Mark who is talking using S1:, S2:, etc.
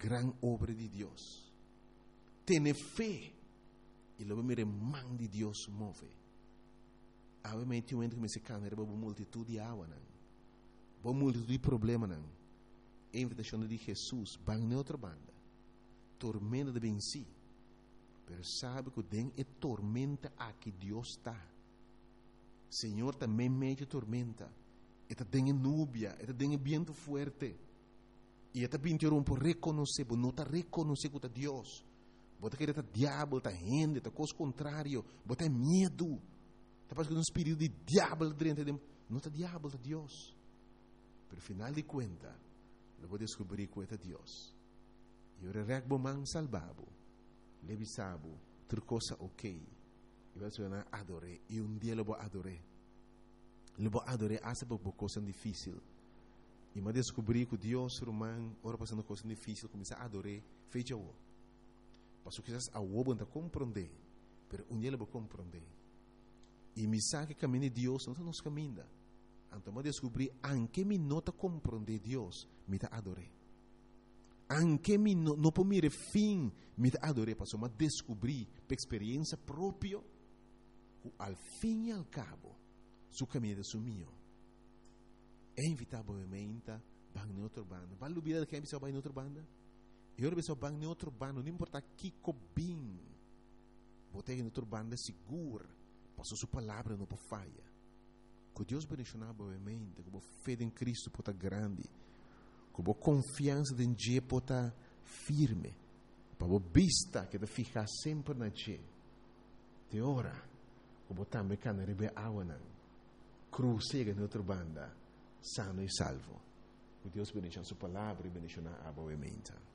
S1: gran obra de Deus. Tenha fé e logo mire mão de Deus move. Obviamente, o ente que me se cana era uma multitud de água, uma multitud de problemas, não. A invitação de Jesus, vai em outra banda. Tormenta de venci. Mas sabe que tem é tormenta aqui Deus está. Senhor também meio tormenta. Eta tem núbia, eta tem vento forte. E eta pintou por reconhecer, por não tá reconhecer que é Deus. Bota que está diabo, está rende, está coisa contrário, bota medo. Está passando um espírito de diabo dentro de não está diabo, está Deus. Pero final de conta, eu vou descobrir que é Deus. E eu regbo man salvabo, levisabo, ter coisa ok. E vai ser adoré. E dia eu vou adoré. Eu vou adoré essa por coisa difícil. E eu descobri que Deus romano, ora passando coisa difícil, começa a adorar, fecha o. Passo que a oba não compreender, pero dia eu vou compreender. E me sabe que caminho de Deus não nos caminha. Então eu descobri, anche me nota compreender Deus, me tá adoré. Anche me não por mire fim, me tá adoré, passo eu descobri, por experiência própria, al fim e al cabo, su caminho é mio. É invitavelmente, vai em outra banda. Vai lutar que é vai em outra banda? Eu não vai em outra banda, não importa que cobim. Botei em outra banda segura, passou sua palavra não pode falha. Que Deus bendicionar obviamente, com fé em Cristo pode estar grande, com confiança em Deus pode estar firme, para vista que te ficar sempre na Deus. De hora, com também que não rebe água não, cruzega em outra banda, sano e salvo. Que Deus bendicionar sua palavra e bendicionar obviamente.